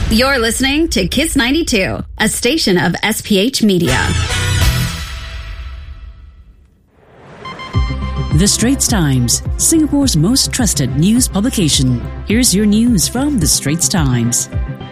You're listening to Kiss 92, a station of SPH Media. The Straits Times, Singapore's most trusted news publication. Here's your news from The Straits Times.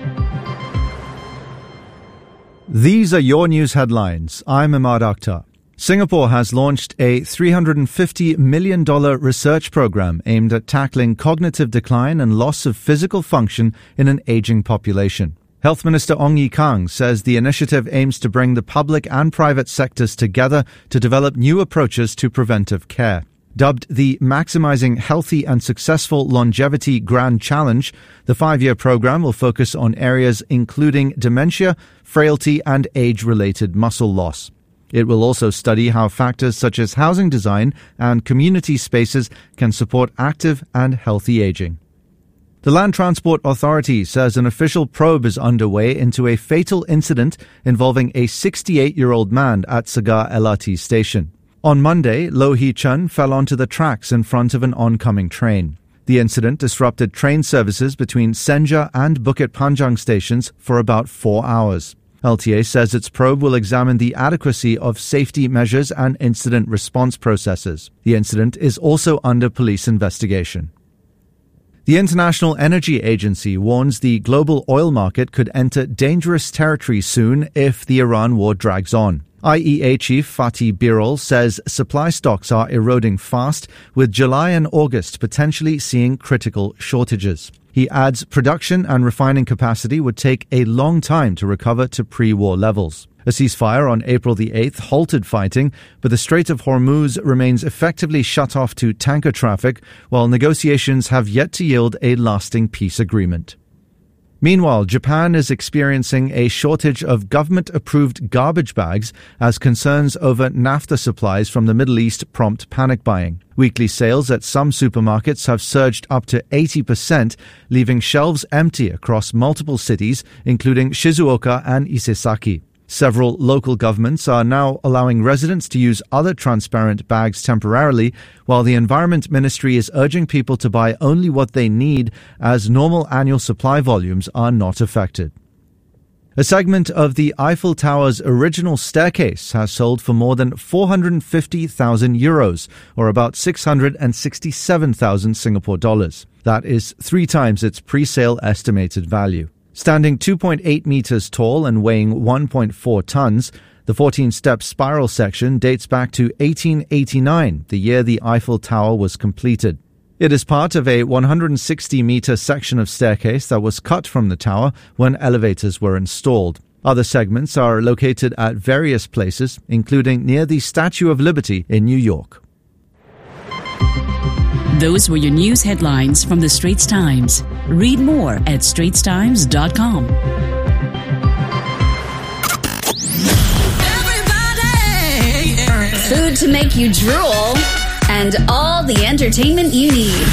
These are your news headlines. I'm Imad Akhtar. Singapore has launched a $350 million research program aimed at tackling cognitive decline and loss of physical function in an aging population. Health Minister Ong Ye Kung says the initiative aims to bring the public and private sectors together to develop new approaches to preventive care. Dubbed the Maximizing Healthy and Successful Longevity Grand Challenge, the 5-year program will focus on areas including dementia, frailty, and age-related muscle loss. It will also study how factors such as housing design and community spaces can support active and healthy aging. The Land Transport Authority says an official probe is underway into a fatal incident involving a 68-year-old man at Segar LRT station. On Monday, Loh Hee Chun fell onto the tracks in front of an oncoming train. The incident disrupted train services between Senja and Bukit Panjang stations for about 4 hours. LTA says its probe will examine the adequacy of safety measures and incident response processes. The incident is also under police investigation. The International Energy Agency warns the global oil market could enter dangerous territory soon if the Iran war drags on. IEA Chief Fatih Birol says supply stocks are eroding fast, with July and August potentially seeing critical shortages. He adds production and refining capacity would take a long time to recover to pre-war levels. A ceasefire on April the 8th halted fighting, but the Strait of Hormuz remains effectively shut off to tanker traffic, while negotiations have yet to yield a lasting peace agreement. Meanwhile, Japan is experiencing a shortage of government-approved garbage bags as concerns over naphtha supplies from the Middle East prompt panic buying. Weekly sales at some supermarkets have surged up to 80%, leaving shelves empty across multiple cities, including Shizuoka and Isesaki. Several local governments are now allowing residents to use other transparent bags temporarily, while the Environment Ministry is urging people to buy only what they need, as normal annual supply volumes are not affected. A segment of the Eiffel Tower's original staircase has sold for more than 450,000 euros, or about 667,000 Singapore dollars. That is 3 times its pre-sale estimated value. Standing 2.8 meters tall and weighing 1.4 tons, the 14-step spiral section dates back to 1889, the year the Eiffel Tower was completed. It is part of a 160-meter section of staircase that was cut from the tower when elevators were installed. Other segments are located at various places, including near the Statue of Liberty in New York. Those were your news headlines from The Straits Times. Read more at straitstimes.com. Food to make you drool, and all the entertainment you need.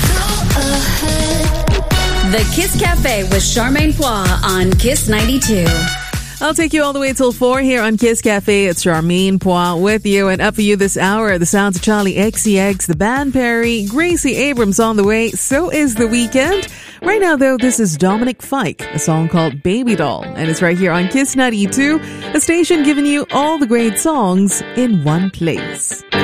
The Kiss Cafe with Charmaine Pois on Kiss 92. I'll take you all the way till 4 here on Kiss Cafe. It's Charmaine Pois with you, and up for you this hour, the sounds of Charlie XCX, the band Perry, Gracie Abrams on the way. So is The Weeknd. Right now, though, this is Dominic Fike, a song called Baby Doll, and it's right here on Kiss 92, a station giving you all the great songs in one place.